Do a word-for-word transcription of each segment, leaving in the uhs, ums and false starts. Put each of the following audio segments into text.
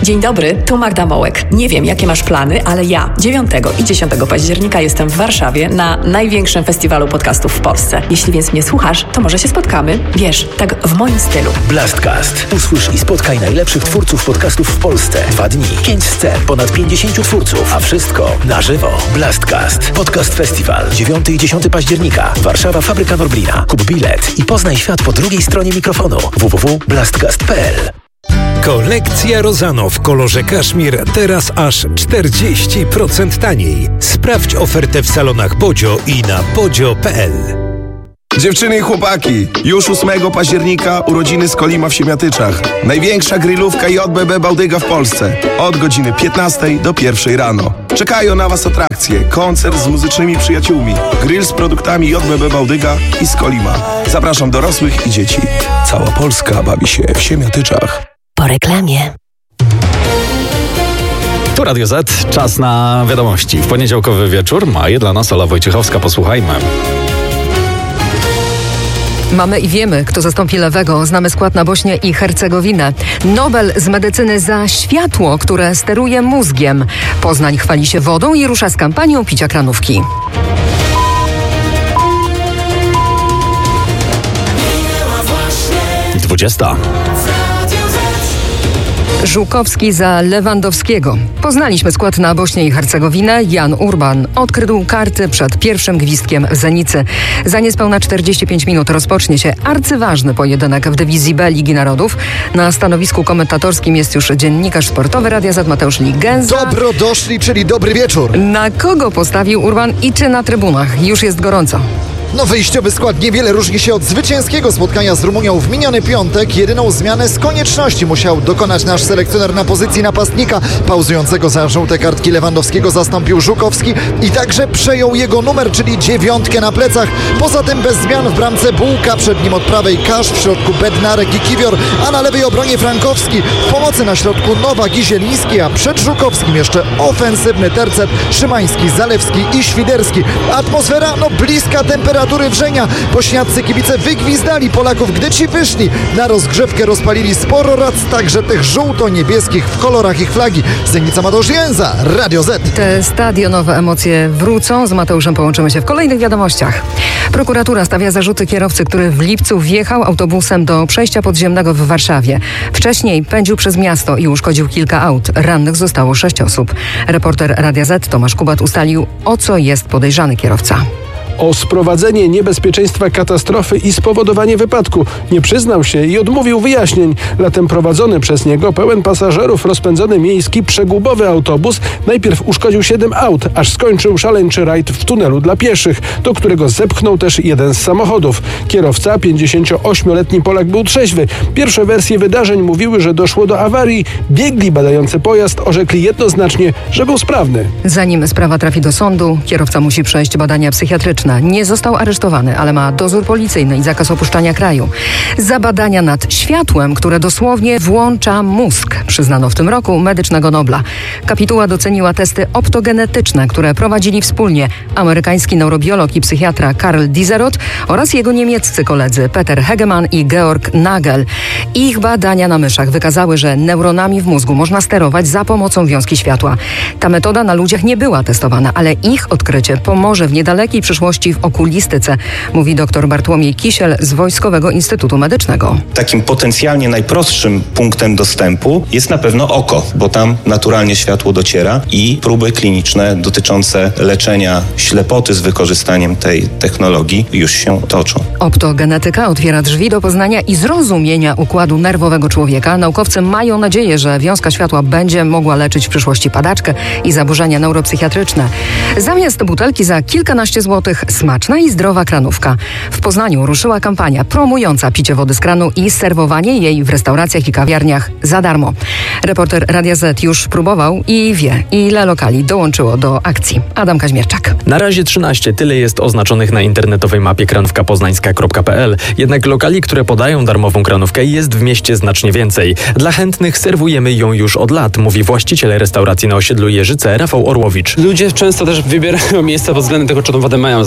Dzień dobry, tu Magda Mołek. Nie wiem, jakie masz plany, ale ja dziewiątego i dziesiątego października jestem w Warszawie na największym festiwalu podcastów w Polsce. Jeśli więc mnie słuchasz, to może się spotkamy. Wiesz, tak w moim stylu. Blastcast. Usłysz i spotkaj najlepszych twórców podcastów w Polsce. Dwa dni, pięć scen, ponad pięćdziesięciu twórców, a wszystko na żywo. Blastcast. Podcast Festiwal. dziewiątego i dziesiątego października. Warszawa, Fabryka Norblina. Kup bilet i poznaj świat po drugiej stronie mikrofonu. w w w kropka blastcast kropka p l. Kolekcja Rosano w kolorze kaszmir teraz aż czterdzieści procent taniej. Sprawdź ofertę w salonach Bodzio i na bodzio kropka p l. Dziewczyny i chłopaki, już ósmego października urodziny z Kolima w Siemiatyczach. Największa grillówka J B B Bałdyga w Polsce. Od godziny piętnastej do pierwszej rano. Czekają na Was atrakcje, koncert z muzycznymi przyjaciółmi, grill z produktami J B B Bałdyga i z Kolima. Zapraszam dorosłych i dzieci. Cała Polska bawi się w Siemiatyczach. Po reklamie. Tu Radio Z, czas na wiadomości. W poniedziałkowy wieczór ma je dla nas Ola Wojciechowska. Posłuchajmy. Mamy i wiemy, kto zastąpi lewego. Znamy skład na Bośnię i Hercegowinę. Nobel z medycyny za światło, które steruje mózgiem. Poznań chwali się wodą i rusza z kampanią picia kranówki. dwudziesta. Żółkowski za Lewandowskiego. Poznaliśmy skład na Bośnię i Hercegowinę. Jan Urban odkrył karty przed pierwszym gwizdkiem w Zenicy. Za niespełna czterdzieści pięć minut rozpocznie się arcyważny pojedynek w dywizji B Ligi Narodów. Na stanowisku komentatorskim jest już dziennikarz sportowy Radia Z Mateusz Ligenza. Dobro doszli, czyli dobry wieczór. Na kogo postawił Urban i czy na trybunach? Już jest gorąco. No wyjściowy skład niewiele różni się od zwycięskiego spotkania z Rumunią w miniony piątek. Jedyną zmianę z konieczności musiał dokonać nasz selekcjoner na pozycji napastnika. Pauzującego za żółte kartki Lewandowskiego zastąpił Żukowski i także przejął jego numer, czyli dziewiątkę na plecach. Poza tym bez zmian w bramce Bułka, przed nim od prawej Kasz, w środku Bednarek i Kiwior, a na lewej obronie Frankowski. W pomocy na środku Nowak i Zieliński, a przed Żukowskim jeszcze ofensywny tercet Szymański, Zalewski i Świderski. Atmosfera no bliska temperatury wrzenia. Bośniaccy kibice wygwizdali Polaków, gdy ci wyszli. Na rozgrzewkę rozpalili sporo rac, także tych żółto-niebieskich w kolorach ich flagi. Zenica Mateusz Jęza, Radio Z. Te stadionowe emocje wrócą. Z Mateuszem połączymy się w kolejnych wiadomościach. Prokuratura stawia zarzuty kierowcy, który w lipcu wjechał autobusem do przejścia podziemnego w Warszawie. Wcześniej pędził przez miasto i uszkodził kilka aut. Rannych zostało sześć osób. Reporter Radia Z Tomasz Kubat ustalił, o co jest podejrzany kierowca. O sprowadzenie niebezpieczeństwa katastrofy i spowodowanie wypadku. Nie przyznał się i odmówił wyjaśnień. Latem prowadzony przez niego pełen pasażerów rozpędzony miejski przegubowy autobus najpierw uszkodził siedem aut, aż skończył szaleńczy rajd w tunelu dla pieszych, do którego zepchnął też jeden z samochodów. Kierowca, pięćdziesięcioośmioletni Polak, był trzeźwy. Pierwsze wersje wydarzeń mówiły, że doszło do awarii. Biegli badający pojazd orzekli jednoznacznie, że był sprawny. Zanim sprawa trafi do sądu, kierowca musi przejść badania psychiatryczne. Nie został aresztowany, ale ma dozór policyjny i zakaz opuszczania kraju. Za badania nad światłem, które dosłownie włącza mózg, przyznano w tym roku Medycznego Nobla. Kapituła doceniła testy optogenetyczne, które prowadzili wspólnie amerykański neurobiolog i psychiatra Karl Dizeroth oraz jego niemieccy koledzy Peter Hegemann i Georg Nagel. Ich badania na myszach wykazały, że neuronami w mózgu można sterować za pomocą wiązki światła. Ta metoda na ludziach nie była testowana, ale ich odkrycie pomoże w niedalekiej przyszłości w okulistyce, mówi dr Bartłomiej Kisiel z Wojskowego Instytutu Medycznego. Takim potencjalnie najprostszym punktem dostępu jest na pewno oko, bo tam naturalnie światło dociera i próby kliniczne dotyczące leczenia ślepoty z wykorzystaniem tej technologii już się toczą. Optogenetyka otwiera drzwi do poznania i zrozumienia układu nerwowego człowieka. Naukowcy mają nadzieję, że wiązka światła będzie mogła leczyć w przyszłości padaczkę i zaburzenia neuropsychiatryczne. Zamiast butelki za kilkanaście złotych smaczna i zdrowa kranówka. W Poznaniu ruszyła kampania promująca picie wody z kranu i serwowanie jej w restauracjach i kawiarniach za darmo. Reporter Radia Z już próbował i wie, ile lokali dołączyło do akcji. Adam Kaźmierczak. Na razie trzynaście, tyle jest oznaczonych na internetowej mapie kranówka poznańska kropka p l. Jednak lokali, które podają darmową kranówkę, jest w mieście znacznie więcej. Dla chętnych serwujemy ją już od lat, mówi właściciel restauracji na osiedlu Jeżyce Rafał Orłowicz. Ludzie często też wybierają miejsca pod względem tego, czy tą wodę mają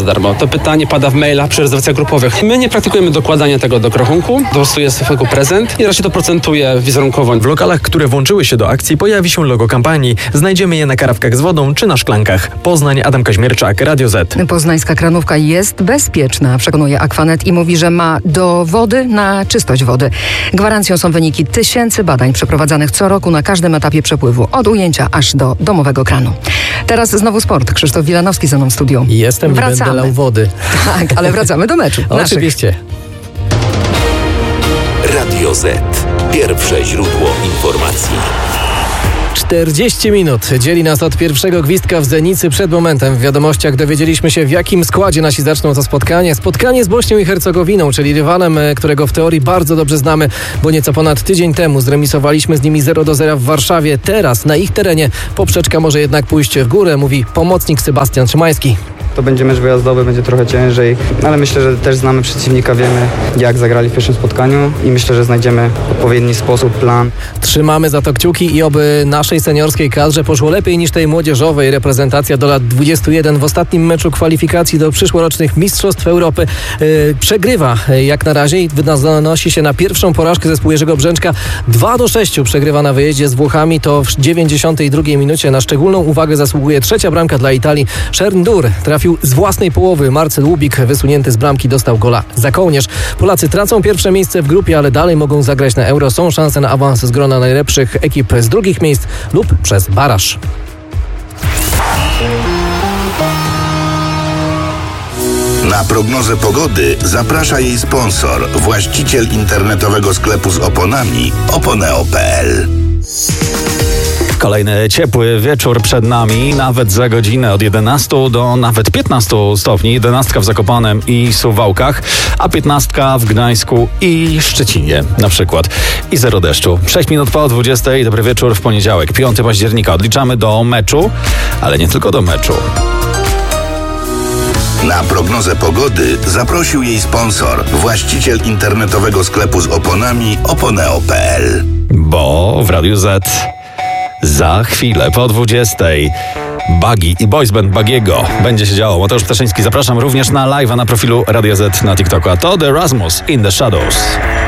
za darmo. To pytanie pada w mailach przy rezerwacjach grupowych. My nie praktykujemy dokładania tego do rachunku, po prostu jest jako prezent i raczej to procentuje wizerunkowo. W lokalach, które włączyły się do akcji, pojawi się logo kampanii. Znajdziemy je na karafkach z wodą czy na szklankach. Poznań, Adam Kaźmierczak, Radio Z. Poznańska kranówka jest bezpieczna, przekonuje Aquanet i mówi, że ma dowody na czystość wody. Gwarancją są wyniki tysięcy badań przeprowadzanych co roku na każdym etapie przepływu, od ujęcia aż do domowego kranu. Teraz znowu sport. Krzysztof Wilanowski ze mną w studiu. Jestem, nie wracamy. będę lał wody. Tak, ale wracamy do meczu. Oczywiście. Radio Z. Pierwsze źródło informacji. czterdzieści minut dzieli nas od pierwszego gwizdka w Zenicy. Przed momentem w wiadomościach dowiedzieliśmy się, w jakim składzie nasi zaczną to spotkanie. Spotkanie z Bośnią i Hercegowiną, czyli rywalem, którego w teorii bardzo dobrze znamy, bo nieco ponad tydzień temu zremisowaliśmy z nimi zero do zera w Warszawie. Teraz na ich terenie poprzeczka może jednak pójść w górę, mówi pomocnik Sebastian Szymański. To będzie mecz wyjazdowy, będzie trochę ciężej, ale myślę, że też znamy przeciwnika, wiemy jak zagrali w pierwszym spotkaniu i myślę, że znajdziemy odpowiedni sposób, plan. Trzymamy za to kciuki i oby naszej seniorskiej kadrze poszło lepiej niż tej młodzieżowej. Reprezentacja do lat dwudziestu jeden w ostatnim meczu kwalifikacji do przyszłorocznych Mistrzostw Europy yy, przegrywa jak na razie i wynosi się na pierwszą porażkę zespół Jerzego Brzęczka. dwa do sześciu przegrywa na wyjeździe z Włochami. To w dziewięćdziesiątej drugiej minucie na szczególną uwagę zasługuje trzecia bramka dla Italii. Szerndur trafił z własnej połowy. Marcel Łubik, wysunięty z bramki, dostał gola za kołnierz. Polacy tracą pierwsze miejsce w grupie, ale dalej mogą zagrać na Euro. Są szanse na awans z grona najlepszych ekip z drugich miejsc lub przez baraż. Na prognozę pogody zaprasza jej sponsor, właściciel internetowego sklepu z oponami oponeo kropka pe el. Kolejny ciepły wieczór przed nami, nawet za godzinę od jedenastu do nawet piętnastu stopni. jedenastka w Zakopanem i Suwałkach, a piętnastka w Gdańsku i Szczecinie na przykład. I zero deszczu. sześć minut po dwudziestej. Dobry wieczór w poniedziałek, piątego października. Odliczamy do meczu, ale nie tylko do meczu. Na prognozę pogody zaprosił jej sponsor, właściciel internetowego sklepu z oponami oponeo kropka pe el. Bo w Radiu Z za chwilę po dwudziestej Buggy i boys band Buggy'ego będzie się działo. Mateusz Ptaszyński, zapraszam również na live'a na profilu Radio Z na TikToku. A to The Rasmus in the Shadows.